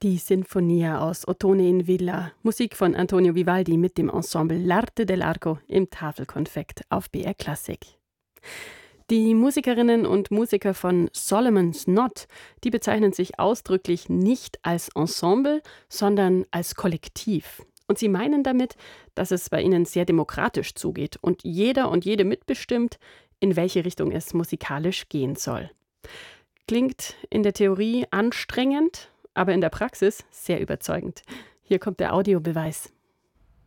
Die Sinfonia aus Ottone in Villa, Musik von Antonio Vivaldi mit dem Ensemble L'Arte dell'Arco im Tafelkonfekt auf BR Klassik. Die Musikerinnen und Musiker von Solomon's Knot, die bezeichnen sich ausdrücklich nicht als Ensemble, sondern als Kollektiv. Und sie meinen damit, dass es bei ihnen sehr demokratisch zugeht und jeder und jede mitbestimmt, in welche Richtung es musikalisch gehen soll. Klingt in der Theorie anstrengend, aber in der Praxis sehr überzeugend. Hier kommt der Audiobeweis.